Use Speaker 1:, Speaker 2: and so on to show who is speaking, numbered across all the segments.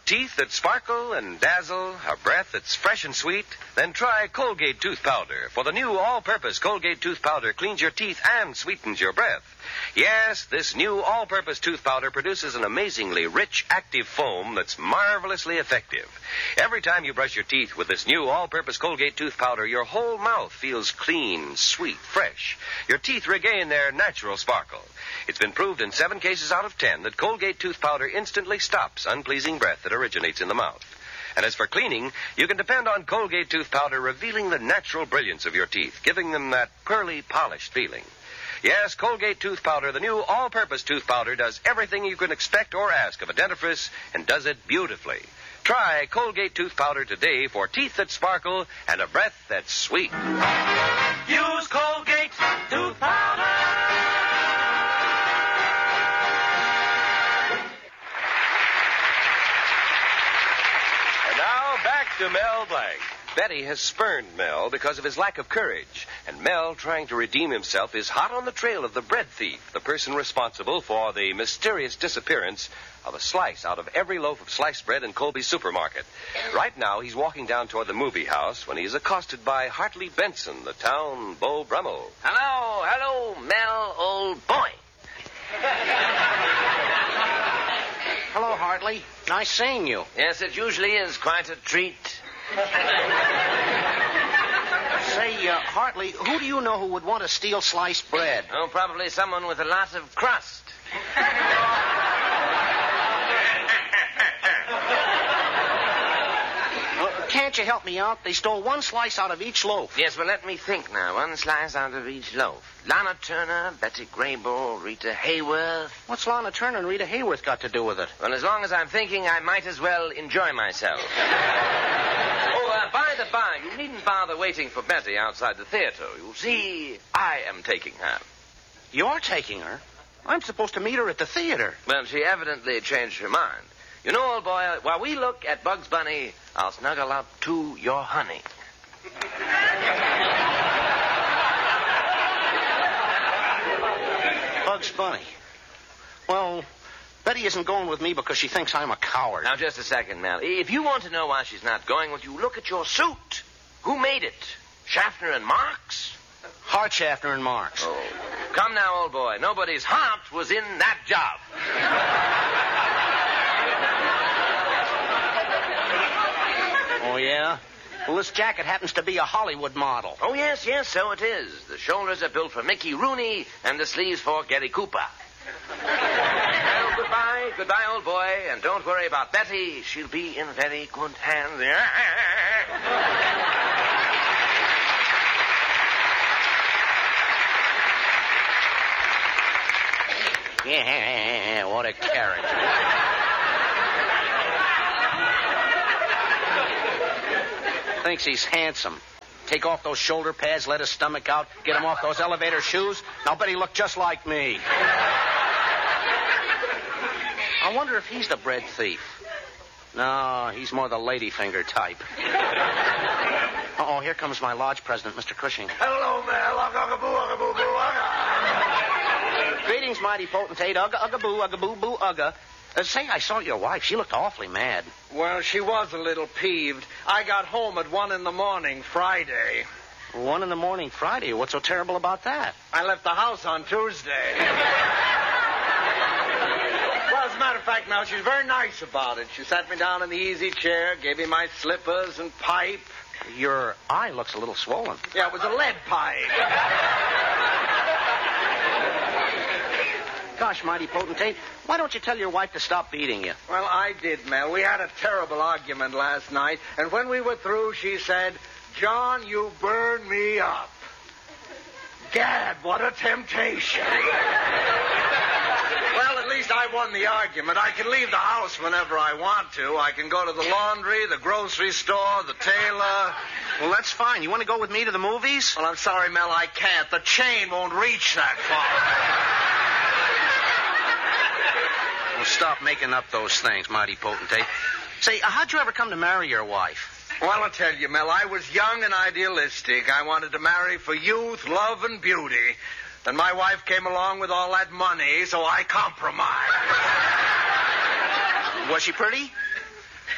Speaker 1: Teeth that sparkle and dazzle, a breath that's fresh and sweet? Then try Colgate Tooth Powder. For the new all-purpose Colgate Tooth Powder cleans your teeth and sweetens your breath. Yes, this new all-purpose tooth powder produces an amazingly rich, active foam that's marvelously effective. Every time you brush your teeth with this new all-purpose Colgate Tooth Powder, your whole mouth feels clean, sweet, fresh. Your teeth regain their natural sparkle. It's been proved in 7 cases out of 10 that Colgate Tooth Powder instantly stops unpleasing breath that originates in the mouth. And as for cleaning, you can depend on Colgate Tooth Powder revealing the natural brilliance of your teeth, giving them that pearly, polished feeling. Yes, Colgate Tooth Powder, the new all-purpose tooth powder, does everything you can expect or ask of a dentifrice and does it beautifully. Try Colgate Tooth Powder today for teeth that sparkle and a breath that's sweet.
Speaker 2: Use Colgate Tooth Powder.
Speaker 1: And now back to Mel Blanc. Betty has spurned Mel because of his lack of courage. And Mel, trying to redeem himself, is hot on the trail of the bread thief, the person responsible for the mysterious disappearance of a slice out of every loaf of sliced bread in Colby's supermarket. Right now, he's walking down toward the movie house when he is accosted by Hartley Benson, the town Beau Brummel.
Speaker 3: Hello, Mel, old boy.
Speaker 4: Hello, Hartley. Nice seeing you.
Speaker 3: Yes, it usually is quite a treat.
Speaker 4: Say, Hartley, who do you know who would want to steal sliced bread?
Speaker 3: Oh, probably someone with a lot of crust.
Speaker 4: Can't you help me out? They stole 1 slice out of each loaf.
Speaker 3: Yes, well, let me think now. 1 slice out of each loaf. Lana Turner, Betty Grable, Rita Hayworth.
Speaker 4: What's Lana Turner and Rita Hayworth got to do with it?
Speaker 3: Well, as long as I'm thinking, I might as well enjoy myself. By the by, you needn't bother waiting for Betty outside the theater. You see, I am taking her.
Speaker 4: You're taking her? I'm supposed to meet her at the theater.
Speaker 3: Well, she evidently changed her mind. You know, old boy, while we look at Bugs Bunny, I'll snuggle up to your honey.
Speaker 4: Bugs Bunny. Well, Betty isn't going with me because she thinks I'm a coward.
Speaker 3: Now, just a second, Mel. If you want to know why she's not going with you, look at your suit. Who made it? Schaffner and Marx?
Speaker 4: Hart, Schaffner, and Marx.
Speaker 3: Oh. Come now, old boy. Nobody's heart was in that job.
Speaker 4: Oh, yeah? Well, this jacket happens to be a Hollywood model.
Speaker 3: Oh, yes, so it is. The shoulders are built for Mickey Rooney and the sleeves for Gary Cooper. Well, goodbye. Goodbye, old boy. And don't worry about Betty. She'll be in very good hands.
Speaker 4: Yeah, what a carrot. Thinks he's handsome. Take off those shoulder pads, let his stomach out, get him off those elevator shoes. Now, bet he look just like me. I wonder if he's the bread thief. No, he's more the ladyfinger type. Uh-oh, here comes my lodge president, Mr. Cushing.
Speaker 2: Hello, Mel.
Speaker 4: Greetings, mighty potentate. Ugga-boo, ugga. Say, I saw your wife. She looked awfully mad.
Speaker 5: Well, she was a little peeved. I got home at 1 a.m, Friday.
Speaker 4: 1 a.m, Friday? What's so terrible about that?
Speaker 5: I left the house on Tuesday. Well, as a matter of fact, Mel, she's very nice about it. She sat me down in the easy chair, gave me my slippers and pipe.
Speaker 4: Your eye looks a little swollen.
Speaker 5: Yeah, it was a lead pipe.
Speaker 4: Gosh, mighty potentate, why don't you tell your wife to stop beating you?
Speaker 5: Well, I did, Mel. We had a terrible argument last night, and when we were through, she said, "John, you burn me up." Gad, what a temptation. Well, at least I won the argument. I can leave the house whenever I want to. I can go to the laundry, the grocery store, the tailor.
Speaker 4: Well, that's fine. You want to go with me to the movies?
Speaker 5: Well, I'm sorry, Mel, I can't. The chain won't reach that far.
Speaker 4: Well, stop making up those things, mighty potentate. Say, how'd you ever come to marry your wife?
Speaker 5: Well, I'll tell you, Mel, I was young and idealistic. I wanted to marry for youth, love, and beauty. Then my wife came along with all that money, so I compromised.
Speaker 4: Was she pretty?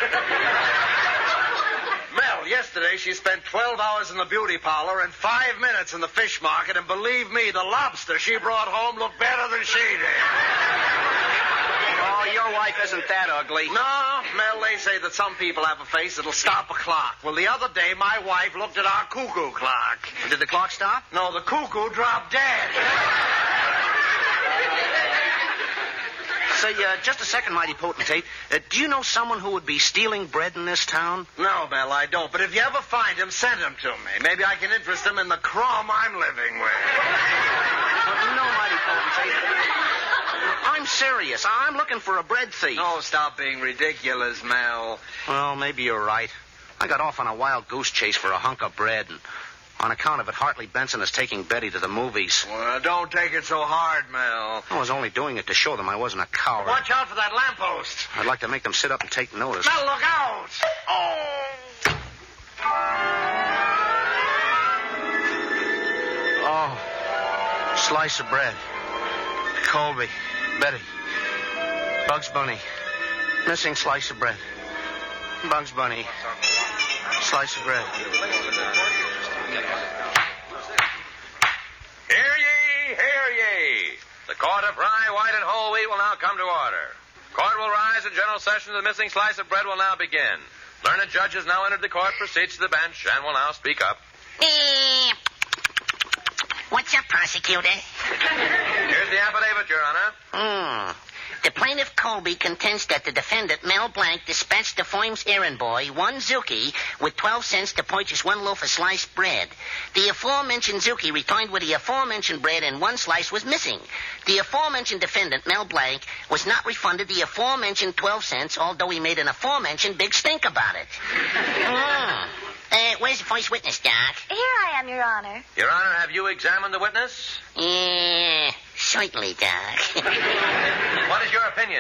Speaker 5: Mel, yesterday she spent 12 hours in the beauty parlor and 5 minutes in the fish market, and believe me, the lobster she brought home looked better than she did.
Speaker 4: Oh, your wife isn't that ugly.
Speaker 5: No, Mel, they say that some people have a face that'll stop a clock. Well, the other day, my wife looked at our cuckoo clock.
Speaker 4: Did the clock stop?
Speaker 5: No, the cuckoo dropped dead.
Speaker 4: Say, just a second, mighty potentate. Do you know someone who would be stealing bread in this town?
Speaker 5: No, Mel, I don't. But if you ever find him, send him to me. Maybe I can interest him in the crumb I'm living with.
Speaker 4: No, mighty potentate. I'm serious. I'm looking for a bread thief.
Speaker 5: Oh, stop being ridiculous, Mel.
Speaker 4: Well, maybe you're right. I got off on a wild goose chase for a hunk of bread, and on account of it, Hartley Benson is taking Betty to the movies.
Speaker 5: Well, don't take it so hard, Mel.
Speaker 4: I was only doing it to show them I wasn't a coward.
Speaker 5: Watch out for that lamppost.
Speaker 4: I'd like to make them sit up and take notice.
Speaker 5: Mel, look out!
Speaker 4: Oh, slice of bread. Colby, Betty, Bugs Bunny, missing slice of bread. Bugs Bunny, slice of bread.
Speaker 1: Hear ye, hear ye. The court of rye, white, and whole wheat will now come to order. Court will rise in general session. The missing slice of bread will now begin. Learned judges now entered the court, proceeds to the bench, and will now speak up.
Speaker 6: What's up, prosecutor?
Speaker 1: Here's the affidavit, Your Honor.
Speaker 6: The plaintiff Colby contends that the defendant, Mel Blank, dispatched the firm's errand boy, one Zuki, with 12 cents to purchase one loaf of sliced bread. The aforementioned Zuki returned with the aforementioned bread and one slice was missing. The aforementioned defendant, Mel Blank, was not refunded the aforementioned 12 cents, although he made an aforementioned big stink about it. Where's the first witness, Doc?
Speaker 7: Here I am, Your Honor.
Speaker 1: Your Honor, have you examined the witness?
Speaker 6: Yeah, certainly, Doc.
Speaker 1: What is your opinion?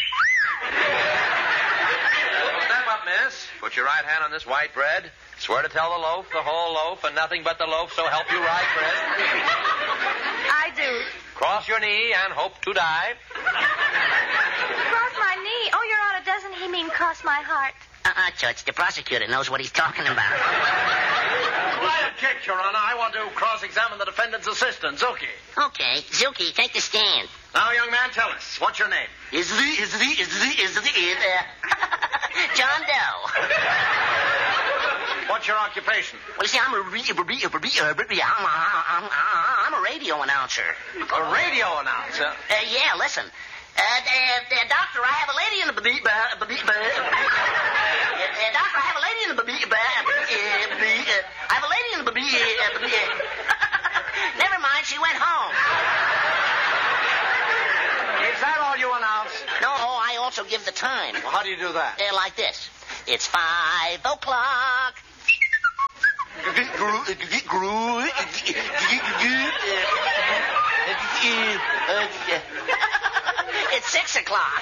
Speaker 1: Step up, miss. Put your right hand on this white bread. Swear to tell the loaf, the whole loaf, and nothing but the loaf, so help you right, bread.
Speaker 7: I do.
Speaker 1: Cross your knee and hope to die.
Speaker 7: Cross my knee. Oh, Your Honor, doesn't he mean cross my heart?
Speaker 6: Judge, the prosecutor knows what he's talking about.
Speaker 5: I object, Your Honor. I want to cross-examine the defendant's assistant, Zuki.
Speaker 6: Okay, Zuki, take the stand.
Speaker 5: Now, young man, tell us. What's your name?
Speaker 6: John Doe.
Speaker 5: What's your occupation?
Speaker 6: Well, see, I'm a radio announcer.
Speaker 5: A radio announcer?
Speaker 6: Yeah, listen. Doctor, I have a lady in the Doctor, I have a lady in the I have a lady in the Never mind, she went home.
Speaker 5: Is that all you announce?
Speaker 6: No, I also give the time.
Speaker 5: Well, how do you do that?
Speaker 6: Like this. It's 5 o'clock. It's 6 o'clock.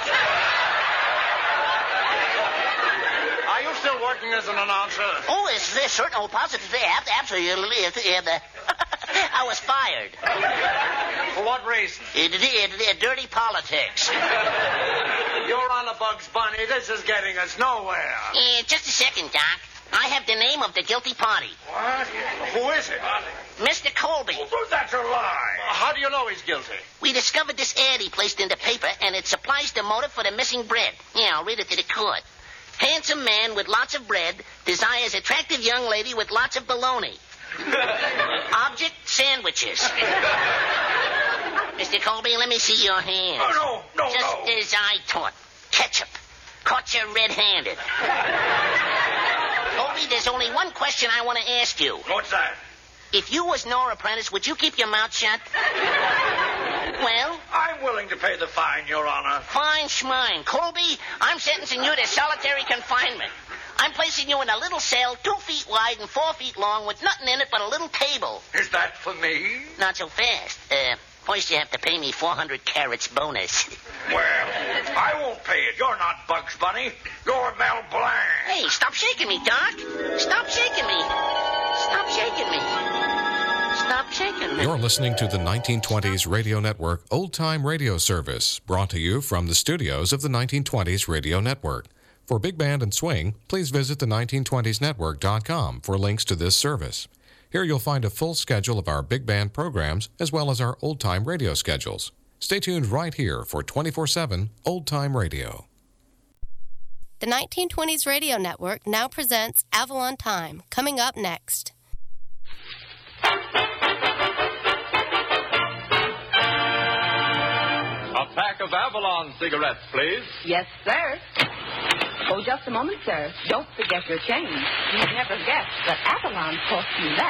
Speaker 5: Are you still working as an announcer?
Speaker 6: Oh, is this certain? Oh, positively, absolutely. I was fired.
Speaker 5: For what reason?
Speaker 6: Dirty politics.
Speaker 5: You're on a Bugs Bunny. This is getting us nowhere.
Speaker 6: Just a second, Doc. I have the name of the guilty party.
Speaker 5: What? Who is it?
Speaker 6: Mr. Colby.
Speaker 5: Oh, that's a lie. How do you know he's guilty?
Speaker 6: We discovered this ad he placed in the paper, and it supplies the motive for the missing bread. Yeah, I'll read it to the court. Handsome man with lots of bread desires attractive young lady with lots of bologna. Object, sandwiches. Mr. Colby, let me see your hands.
Speaker 5: No.
Speaker 6: Just as I taught. Ketchup. Caught you red-handed. Colby, there's only one question I want to ask you.
Speaker 5: What's that?
Speaker 6: If you was Nora Prentice, would you keep your mouth shut? Well?
Speaker 5: I'm willing to pay the fine, Your Honor.
Speaker 6: Fine schmine. Colby, I'm sentencing you to solitary confinement. I'm placing you in a little cell 2 feet wide and 4 feet long with nothing in it but a little table.
Speaker 5: Is that for me?
Speaker 6: Not so fast. First you have to pay me 400 carats bonus.
Speaker 5: Well, I won't pay it. You're not Bugs Bunny. You're Mel Blanc.
Speaker 6: Hey, stop shaking me, Doc. Stop shaking me. Stop shaking me. Stop shaking me.
Speaker 8: You're listening to the 1920s Radio Network Old Time Radio Service, brought to you from the studios of the 1920s Radio Network. For Big Band and Swing, please visit the 1920snetwork.com for links to this service. Here you'll find a full schedule of our big band programs as well as our old-time radio schedules. Stay tuned right here for 24/7 old-time radio.
Speaker 9: The 1920s Radio Network now presents Avalon Time, coming up next.
Speaker 10: A pack of Avalon cigarettes, please.
Speaker 11: Yes, sir. Oh, just a moment, sir. Don't forget your change. You'd never guess that Avalon cost you that.